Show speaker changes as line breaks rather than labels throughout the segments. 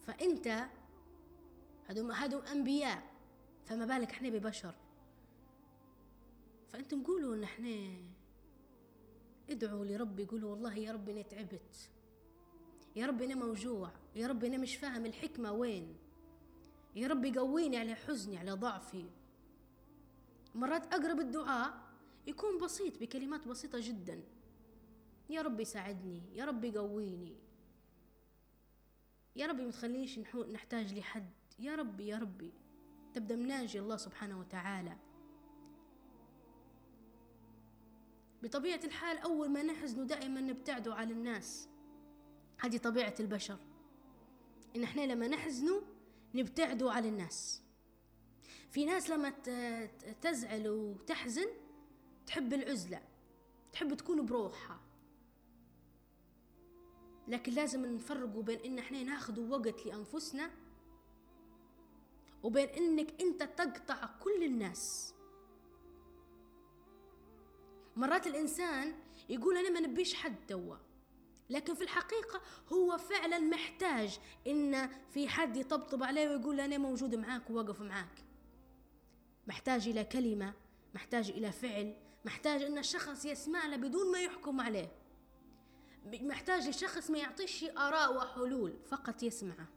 فأنت هادو أنبياء، فما بالك احنا ببشر. فأنتم قولوا إن احنا ادعوا لربي، قولوا والله يا ربي أنا تعبت، يا ربي أنا موجوع، يا ربي أنا مش فاهم الحكمة وين، يا ربي قويني على حزني على ضعفي. مرات أقرب الدعاء يكون بسيط بكلمات بسيطة جدا، يا ربي ساعدني، يا ربي قويني، يا ربي متخليش نحتاج لحد، يا ربي يا ربي. تبدأ مناجي الله سبحانه وتعالى. بطبيعة الحال أول ما نحزن دائما نبتعدوا على الناس، هذه طبيعة البشر، إن إحنا لما نحزنوا نبتعدوا على الناس. في ناس لما تزعل وتحزن تحب العزلة، تحب تكون بروحها. لكن لازم نفرقوا بين إن إحنا ناخذوا وقت لأنفسنا وبين إنك أنت تقطع كل الناس. مرات الإنسان يقول أنا ما نبيش حد توا، لكن في الحقيقة هو فعلا محتاج إن في حد يطبطب عليه ويقول أنا موجود معاك وواقف معاك. محتاج إلى كلمة، محتاج إلى فعل، محتاج إن الشخص يسمع له بدون ما يحكم عليه، محتاج الشخص ما يعطيش آراء وحلول، فقط يسمعه.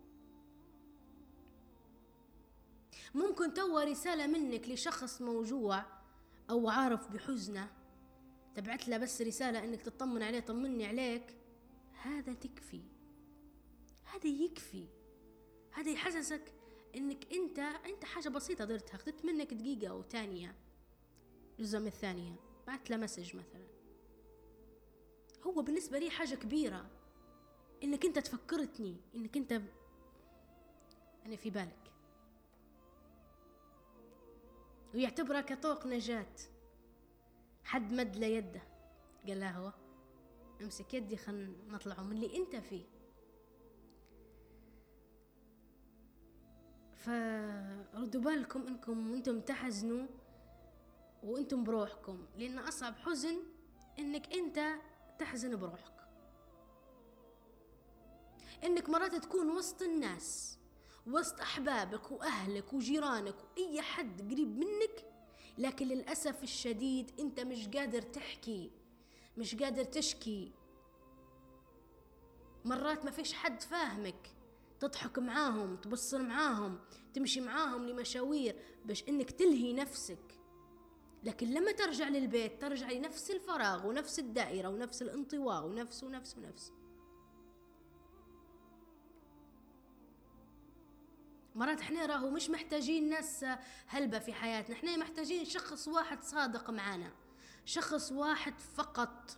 ممكن توا رسالة منك لشخص موجوع أو عارف بحزنه، تبعت له بس رسالة إنك تطمن عليه، طمني عليك، هذا تكفي، هذا يكفي، هذا يحسسك إنك أنت حاجة بسيطة درتها، أخذت منك دقيقة أو ثانية، جزء من الثانية، بعت له مسج مثلا. هو بالنسبة لي حاجة كبيرة إنك أنت تفكرتني، إنك أنت أنا في بالك، ويعتبرها كطوق نجاة. حد مد له يده قال له هو امسك يدي خلنا نطلعوا من اللي انت فيه. فردوا بالكم انكم انتم تحزنوا وانتم بروحكم، لان اصعب حزن انك انت تحزن بروحك، انك مرات تكون وسط الناس، وسط احبابك واهلك وجيرانك واي حد قريب منك، لكن للأسف الشديد أنت مش قادر تحكي، مش قادر تشكي. مرات ما فيش حد فاهمك، تضحك معاهم، تبصر معاهم، تمشي معاهم لمشاوير باش إنك تلهي نفسك. لكن لما ترجع للبيت ترجع لنفس الفراغ ونفس الدائرة ونفس الانطواء ونفس ونفس ونفس. مرات احنا راهو مش محتاجين ناس هلبة في حياتنا، احنا محتاجين شخص واحد صادق معنا، شخص واحد فقط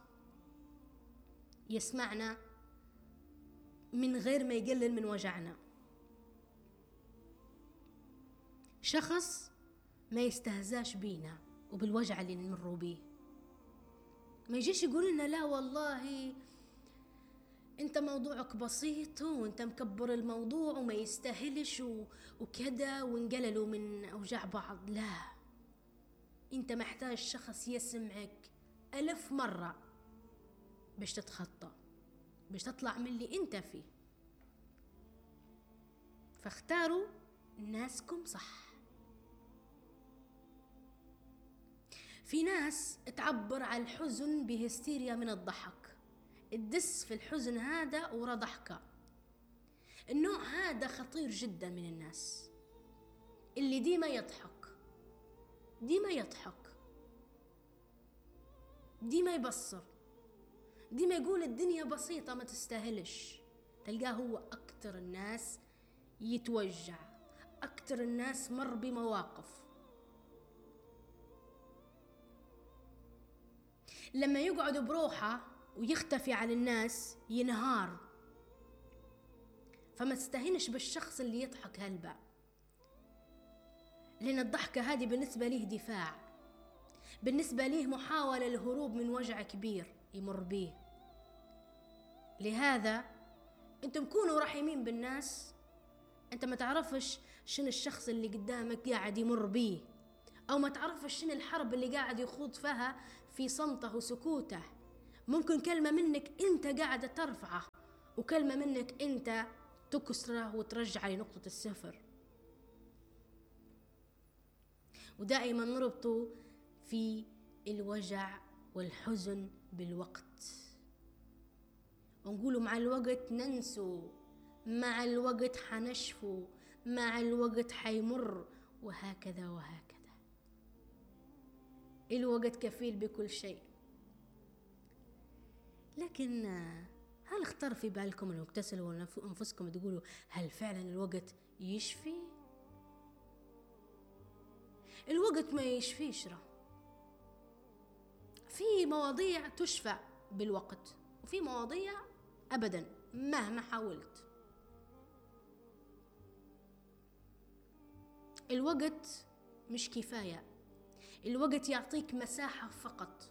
يسمعنا من غير ما يقلل من وجعنا، شخص ما يستهزاش بينا وبالوجع اللي نمروا بيه، ما يجيش يقول لنا لا والله انت موضوعك بسيط وانت مكبر الموضوع وما يستاهلش وكذا ونقللوا من اوجاع بعض. لا، انت محتاج شخص يسمعك 1000 مرة باش تتخطى، باش تطلع من اللي انت فيه. فاختاروا ناسكم صح. في ناس تعبر عن الحزن بهستيريا من الضحك، الدس في الحزن هذا ورا ضحكة. النوع هذا خطير جدا من الناس، اللي ديما يضحك، ديما يضحك، ديما يبصر، ديما يقول الدنيا بسيطة ما تستاهلش. تلقاه هو أكتر الناس يتوجع، أكتر الناس مر بمواقف. لما يقعد بروحه ويختفي عن الناس ينهار. فما تستهينش بالشخص اللي يضحك هلبا، لأن الضحكة هذه بالنسبة ليه دفاع، بالنسبة ليه محاولة للهروب من وجع كبير يمر به. لهذا انتم كونوا رحيمين بالناس. انت ما تعرفش شنو الشخص اللي قدامك قاعد يمر به، او ما تعرفش شنو الحرب اللي قاعد يخوض فيها في صمته وسكوته. ممكن كلمة منك انت قاعدة ترفعه، وكلمة منك انت تكسره وترجع لنقطة الصفر. ودائما نربطه في الوجع والحزن بالوقت، ونقولوا مع الوقت ننسوا، مع الوقت حنشفوا، مع الوقت حيمر، وهكذا وهكذا. الوقت كفيل بكل شيء. لكن هل اختار في بالكم انكم تسألوا انفسكم تقولوا هل فعلا الوقت يشفي؟ الوقت ما يشفيش. في مواضيع تشفى بالوقت، وفي مواضيع ابدا مهما حاولت. الوقت مش كفاية، الوقت يعطيك مساحة فقط،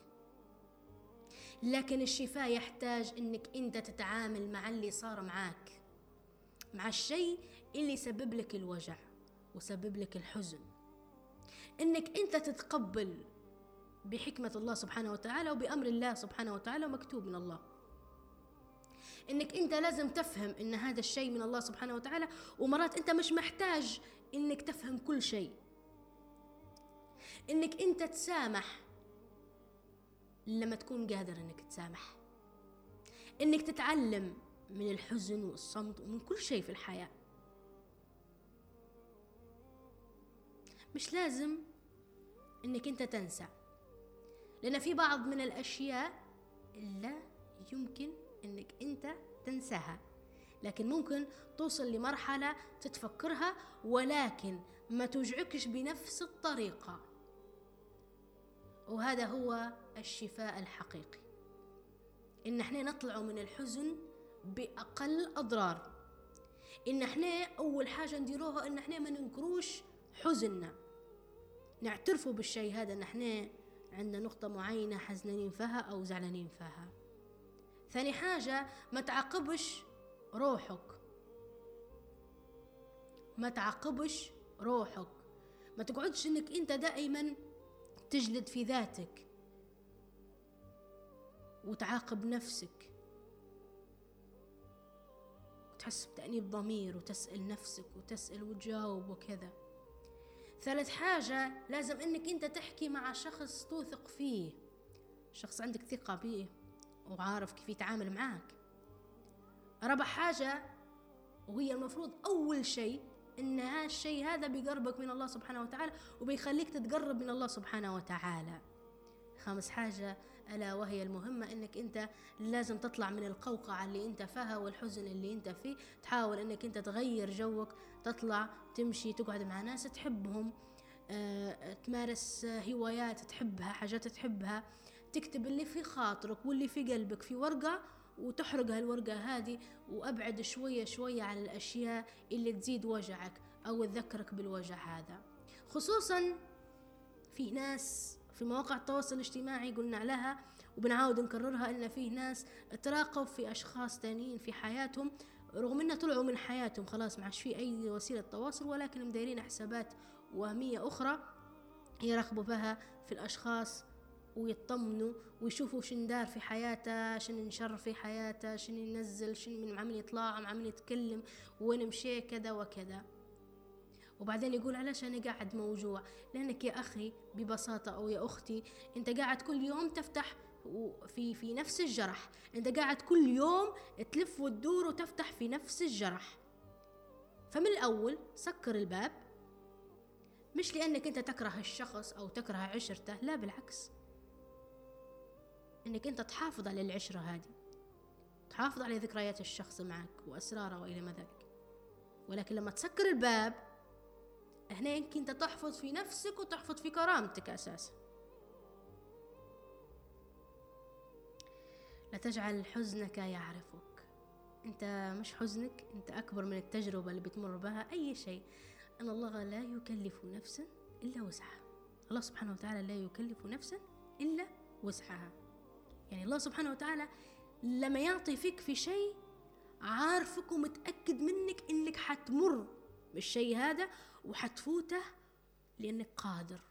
لكن الشفاء يحتاج انك انت تتعامل مع اللي صار معاك، مع الشيء اللي سبب لك الوجع وسبب لك الحزن، انك انت تتقبل بحكمة الله سبحانه وتعالى وبأمر الله سبحانه وتعالى ومكتوب من الله. انك انت لازم تفهم ان هذا الشيء من الله سبحانه وتعالى، ومرات انت مش محتاج انك تفهم كل شيء. انك انت تسامح لما تكون قادر انك تسامح، انك تتعلم من الحزن والصمت ومن كل شيء في الحياة. مش لازم انك انت تنسى، لان في بعض من الاشياء لا يمكن انك انت تنساها، لكن ممكن توصل لمرحلة تتفكرها ولكن ما توجعكش بنفس الطريقة. وهذا هو الشفاء الحقيقي، إن احنا نطلع من الحزن بأقل أضرار. إن احنا أول حاجة نديروها إن احنا ما ننكروش حزننا، نعترفوا بالشيء هذا، إن احنا عندنا نقطة معينة حزنانين فيها أو زعلانين فيها. ثاني حاجة، ما تعاقبش روحك، ما تعاقبش روحك، ما تقعدش إنك أنت دائما تجلد في ذاتك وتعاقب نفسك وتحس بتأنيب ضمير وتسأل نفسك وتسأل وتجاوب وكذا. ثالث حاجة، لازم انك انت تحكي مع شخص توثق فيه، شخص عندك ثقة به وعارف كيف يتعامل معاك. رابع حاجة، وهي المفروض أول شيء، إن هالشيء هذا بيقربك من الله سبحانه وتعالى وبيخليك تتقرب من الله سبحانه وتعالى. خامس حاجة ألا وهي المهمة، إنك أنت لازم تطلع من القوقعة اللي أنت فيها والحزن اللي أنت فيه. تحاول إنك أنت تغير جوك، تطلع تمشي، تقعد مع ناس تحبهم، تمارس هوايات تحبها، حاجات تحبها، تكتب اللي في خاطرك واللي في قلبك في ورقة وتحرق هالورقة هذه، وأبعد شوية شوية على الأشياء اللي تزيد وجعك أو تذكرك بالوجع هذا. خصوصا في ناس في مواقع التواصل الاجتماعي قلنا لها وبنعاود نكررها، إن فيه ناس تراقب في أشخاص تانيين في حياتهم، رغم إنه طلعوا من حياتهم خلاص ما عادش في أي وسيلة تواصل، ولكن مدايرين حسابات وهمية أخرى يراقبوا بها في الأشخاص ويطمنوا ويشوفوا شن دار في حياته، شن نشر في حياته، شن ينزل، شن من عمل يطلع، عمل يتكلم، وين مشي كذا وكذا. وبعدين يقول علاش أنا قاعد موجوع؟ لأنك يا أخي ببساطة أو يا أختي أنت قاعد كل يوم تفتح في نفس الجرح، أنت قاعد كل يوم تلف وتدور وتفتح في نفس الجرح. فمن الأول سكر الباب، مش لأنك أنت تكره الشخص أو تكره عشرته، لا بالعكس، انك انت تحافظ على العشرة هذه، تحافظ على ذكريات الشخص معك واسراره والى ما ذلك. ولكن لما تسكر الباب هنا يمكن انت تحفظ في نفسك وتحفظ في كرامتك اساسا. لا تجعل حزنك يعرفك، انت مش حزنك، انت اكبر من التجربة اللي بتمر بها اي شيء. ان الله لا يكلف نفسا الا وسعها، الله سبحانه وتعالى لا يكلف نفسا الا وسعها. يعني الله سبحانه وتعالى لما يعطي فيك في شيء عارفك ومتأكد منك انك حتمر بالشيء هذا وحتفوته لانك قادر.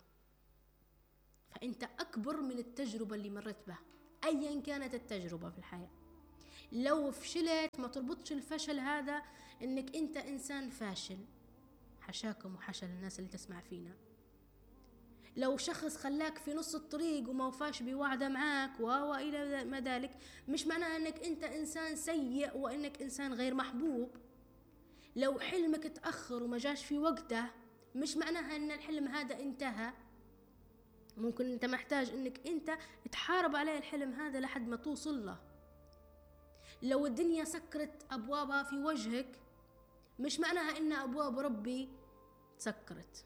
فانت اكبر من التجربة اللي مرت بها ايا كانت التجربة في الحياة. لو فشلت ما تربطش الفشل هذا انك انت انسان فاشل، حشاكم وحشا الناس اللي تسمع فينا. لو شخص خلاك في نص الطريق وما وفاش بوعده معاك والى ما ذلك، مش معناها انك انت انسان سيء وانك انسان غير محبوب. لو حلمك تأخر وما جاش في وقته، مش معناها ان الحلم هذا انتهى. ممكن انت محتاج انك انت تحارب عليه الحلم هذا لحد ما توصل له. لو الدنيا سكرت ابوابها في وجهك، مش معناها ان ابواب ربي سكرت.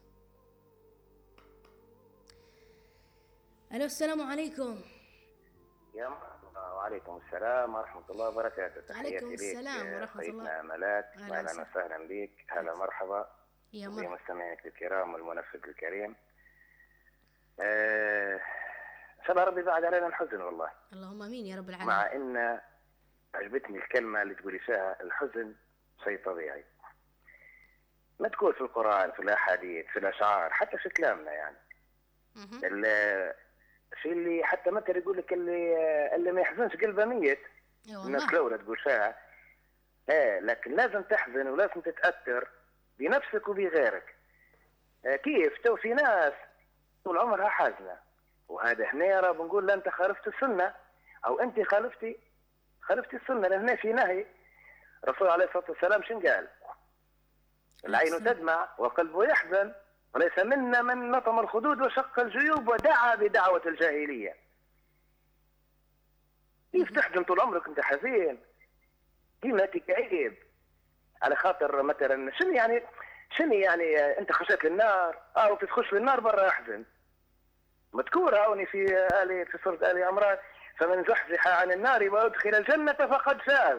الو، السلام عليكم.
يا مرحبا. وعليكم السلام ورحمة الله وبركاته.
عليكم السلام ورحمة الله.
سيدنا ملاك، أهلا وسهلا بك. هلا مرحبا
يا مرحبا
بمستمعيك الكرام والمنفذ الكريم. إن شاء الله ربي بعد علينا الحزن والله.
اللهم امين يا رب العالمين.
مع ان عجبتني الكلمة اللي تقولي فيها الحزن شيء طبيعي، ما تكون في القرآن، في الأحاديث، في الأشعار، حتى في كلامنا يعني. الشيء اللي حتى مثل يقول لك اللي ما يحزنش قلبه ميت. الناس لولا تقول فيها لكن لازم تحزن ولازم تتأثر بنفسك وبغيرك. كيف تو في ناس طول عمرها حازنة، وهذا هنا راه بنقول لا انت خالفت السنة او انت خالفتي السنة، لان هنا في نهي. الرسول عليه الصلاة والسلام شن قال؟ العين تدمع وقلبه يحزن، وليس منا من نطم الخدود وشق الجيوب ودعا بدعوة الجاهلية. كيف تحزن طول عمرك انت حزين؟ كيما تكعيب على خاطر مثلا شنو يعني انت خشيت للنار او تخش للنار برا احزن. مذكورة هوني في سورة آل عمران، فمن زحزح عن النار وادخل الجنة فقد فاز.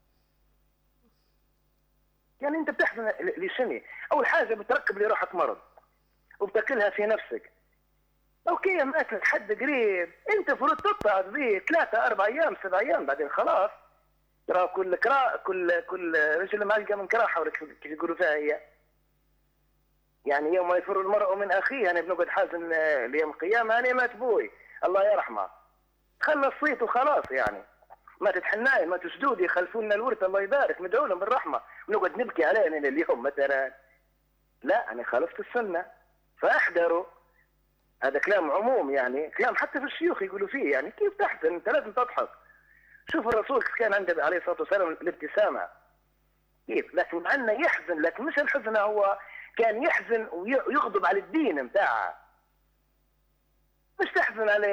يعني انت بتحزن لشنو؟ اول حاجة بتركب لي روحك مرض وبتاكلها في نفسك. اوكي ماكلك حد قريب، انت فرض تقطع به 3 4 ايام 7 ايام، بعدين خلاص ترى كل رجل ما يلقى من كراحه، ولا كيف يقولوا فيها هي. يعني يوم ما يفر المرء من اخيه، يعني بنقعد حازن ليوم القيامه، انا مات بوي الله يرحمه، خلى الصيت وخلاص. يعني ما تتحناي ما تسجودي يخلفوا لنا الورث الله يبارك، ندعو لهم بالرحمه، ونقعد نبكي علينا اليوم مثلا. لا انا خالفت السنه فاحذروا. هذا كلام عموم، يعني كلام حتى في الشيوخ يقولوا فيه. يعني كيف تحزن؟ انت لازم تضحك. شوف الرسول كان عنده عليه الصلاه والسلام الابتسامه كيف، لكن مع انه يحزن، لكن مش الحزن هو كان يحزن ويغضب على الدين متاعه، مش تحزن على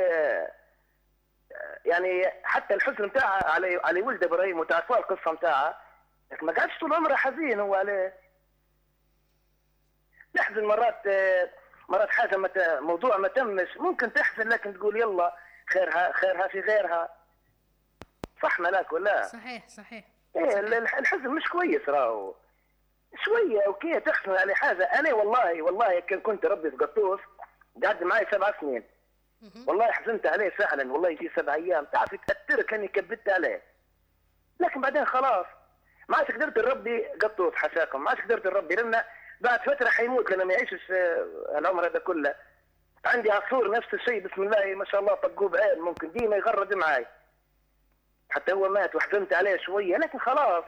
يعني حتى الحزن متاعه على ولد ابراهيم، وتعرفوا القصه متاعه، لكن ما قعدش طول عمره حزين هو عليه. تحزن مرات حاجه موضوع ما تمش، ممكن تحزن لكن تقول يلا خيرها في غيرها. صح ملاك ولا؟
صحيح.
ايه الحزن مش كويس، راهو شويه اوكي تحزن على حاجه. انا والله كنت ربي في قطوف قعد معي 7 سنين، والله حزنت عليه فعلا. والله يجي 7 ايام تعرف تاثرك اني كبدت عليه، لكن بعدين خلاص ما عادش قدرت نربي قطوف حشاكم، ما عادش قدرت نربي، لان بعد فتره حيموت لانه ما يعيشش العمر هذا كله. عندي عصفور نفس الشيء بسم الله ما شاء الله، طقوه بعين ممكن ديما يغرد معي، حتى هو مات وحزنت عليه شويه، لكن خلاص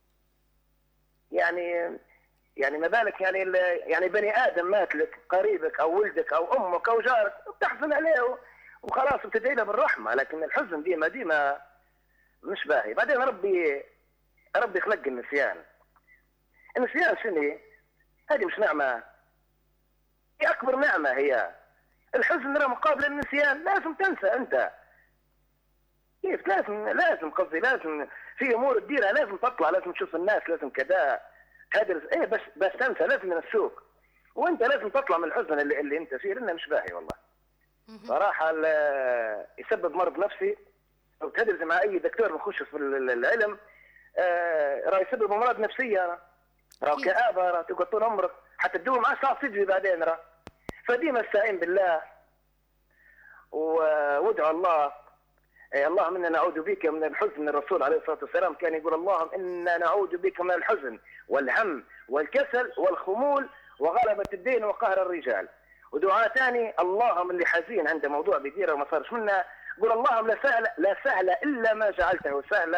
يعني ما بالك يعني بني ادم مات لك، قريبك او ولدك او امك او جارك، بتحزن عليه وخلاص بتدعي له بالرحمه. لكن الحزن ديما مش باهي. بعدين ربي خلق النسيان شنو؟ هذه مش نعمه؟ هي اكبر نعمه. هي الحزن راه مقابل النسيان. لازم تنسى انت كيف، لازم قصدي لازم في امور تديرها، لازم تطلع، لازم تشوف الناس، لازم كذا تدرس بس تنسى، لازم نسوق، وانت لازم تطلع من الحزن اللي انت فيه، لانه مش باهي والله صراحه. يسبب مرض نفسي. لو تدرس مع اي دكتور بخش في العلم راه يسبب امراض نفسيه، راه كآبه، راه تقعد طول عمرك حتى تدوم معاه صعب تجي بعدين راه. فديما استعين بالله وادعو الله. اللهم انا نعوذ بك من الحزن. الرسول عليه الصلاه والسلام كان يقول اللهم انا نعوذ بك من الحزن والهم والكسل والخمول وغلبة الدين وقهر الرجال. ودعاء ثاني اللهم اللي حزين عنده موضوع بيديره وما صارش منه، قول اللهم لا سهل الا ما جعلته سهلا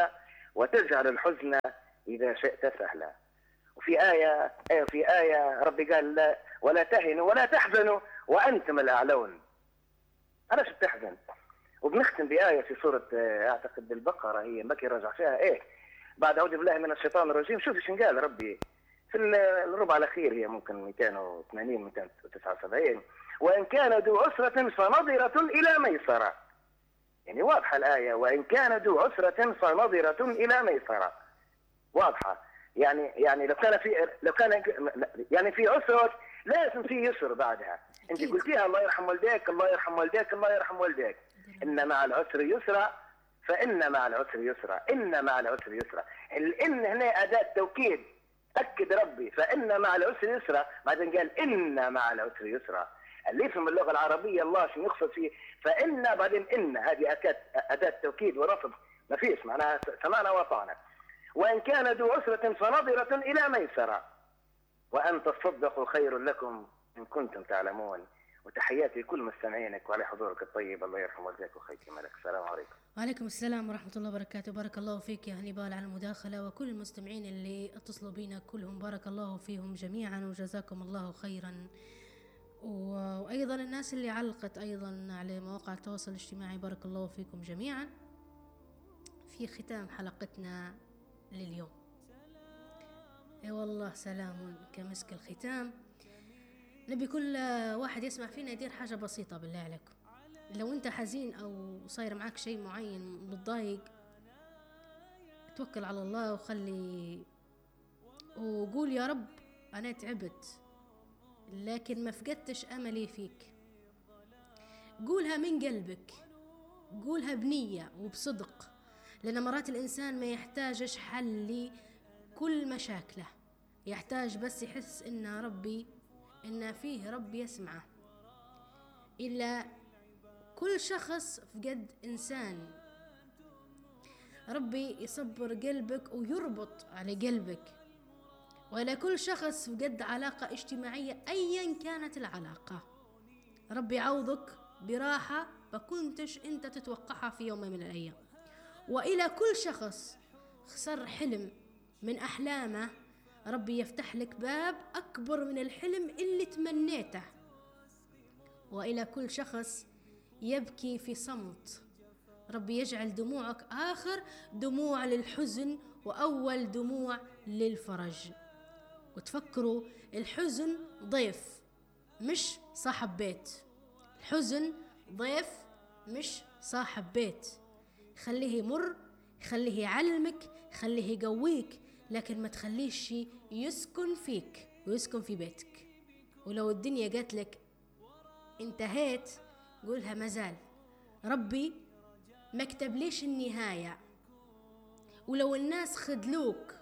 وتجعل الحزن إذا شئت سهلا. وفي آية ربي قال لا ولا تهنوا ولا تحزنوا وأنتم الأعلون. علاش تحزن؟ وبنختم بآية في سورة أعتقد البقرة، هي مكي راجع فيها بعد أعوذ بالله من الشيطان الرجيم. شوف ايش قال ربي في الربع الأخير، هي ممكن 280 279: وإن كان ذو عسرة فنظرة إلى ميسرة. يعني واضحة الآية، وإن كان ذو عسرة فنظرة إلى ميسرة، واضحة. يعني لو كان يعني في عسر لازم في يسر بعدها. انت قلتيها الله يرحم والديك الله يرحم والديك الله يرحم والديك، ان مع العسر يسرا فان مع العسر يسرا، ان مع العسر يسرا. الان هنا اداة توكيد، اكد ربي فان مع العسر يسرا، بعدين قال ان مع العسر يسرا. اللي يفهم اللغه العربيه الله شو يقصد فيه فان بعدين ان، هذه اداة توكيد ورفض، ما فيش معناها سمعنا وطعنا. وان كان ذو عسرة فنظرة الى ميسرة وان تصدقوا خير لكم ان كنتم تعلمون. وتحياتي لكل مستمعينك وعلى حضورك الطيب. الله يرحم والديك وخيك ملك. السلام عليكم.
وعليكم السلام ورحمة الله وبركاته. بارك الله فيك يا هنيبال على المداخلة، وكل المستمعين اللي اتصلوا بينا كلهم بارك الله فيهم جميعا وجزاكم الله خيرا. وأيضا الناس اللي علقت أيضا على مواقع التواصل الاجتماعي بارك الله فيكم جميعا. في ختام حلقتنا لليوم، يا والله سلام كمسك الختام. نبي كل واحد يسمع فينا يدير حاجة بسيطة بالله عليكم. لو انت حزين او صاير معك شيء معين متضايق، توكل على الله وقول يا رب انا تعبت لكن ما فقدتش املي فيك. قولها من قلبك، قولها بنية وبصدق، لان مرات الانسان ما يحتاجش حل لكل مشاكله، يحتاج بس يحس ان فيه رب يسمعه. إلا كل شخص فقد إنسان، ربي يصبر قلبك ويربط على قلبك. وإلى كل شخص فقد علاقة اجتماعية أيا كانت العلاقة، ربي يعوضك براحة ما كنتش أنت تتوقعها في يوم من الأيام. وإلى كل شخص خسر حلم من أحلامه، ربي يفتح لك باب أكبر من الحلم اللي تمنيته. وإلى كل شخص يبكي في صمت، ربي يجعل دموعك آخر دموع للحزن وأول دموع للفرج. وتفكروا الحزن ضيف مش صاحب بيت، الحزن ضيف مش صاحب بيت. خليه يمر، خليه يعلمك، خليه يقويك، لكن ما تخليش يسكن فيك ويسكن في بيتك. ولو الدنيا قالت لك انتهيت، قولها مازال ربي ما كتبليش النهاية. ولو الناس خذلوك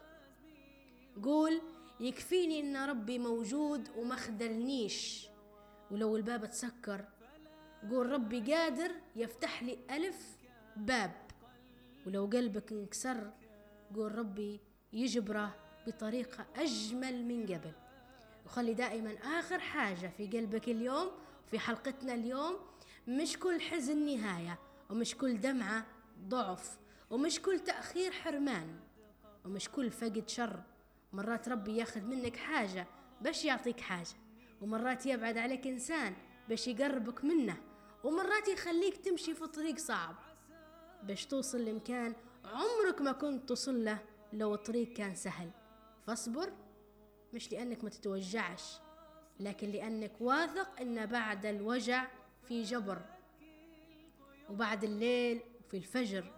قول يكفيني ان ربي موجود وما خذلنيش. ولو الباب تسكر قول ربي قادر يفتح لي 1000 باب. ولو قلبك انكسر قول ربي يجبره بطريقة أجمل من قبل. وخلي دائما آخر حاجة في قلبك اليوم في حلقتنا اليوم، مش كل حزن نهاية، ومش كل دمعة ضعف، ومش كل تأخير حرمان، ومش كل فقد شر. مرات ربي ياخذ منك حاجة باش يعطيك حاجة، ومرات يبعد عليك إنسان باش يقربك منه، ومرات يخليك تمشي في طريق صعب باش توصل لمكان عمرك ما كنت توصل له لو الطريق كان سهل. فاصبر، مش لأنك ما تتوجعش، لكن لأنك واثق أن بعد الوجع في جبر، وبعد الليل في الفجر،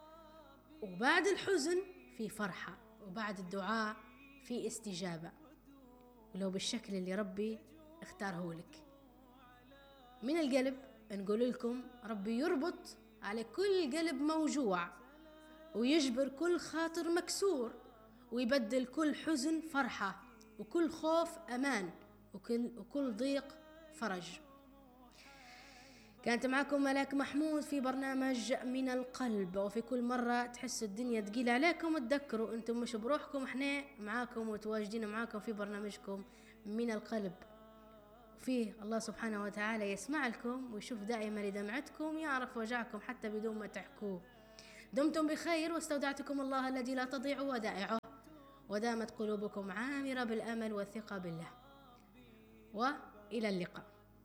وبعد الحزن في فرحة، وبعد الدعاء في استجابة، ولو بالشكل اللي ربي اختاره لك. من القلب نقول لكم ربي يربط على كل قلب موجوع، ويجبر كل خاطر مكسور، ويبدل كل حزن فرحة، وكل خوف أمان، وكل ضيق فرج. كانت معكم ملاك محمود في برنامج من القلب. وفي كل مرة تحسوا الدنيا تقيلة عليكم تذكروا انتم مش بروحكم، احنا معاكم وتواجدين معاكم في برنامجكم من القلب. فيه الله سبحانه وتعالى يسمع لكم ويشوف دائما لدمعتكم، يعرف وجعكم حتى بدون ما تحكوه. دمتم بخير، واستودعتكم الله الذي لا تضيع ودائعه، ودامت قلوبكم عامرة بالأمل والثقة بالله، وإلى اللقاء.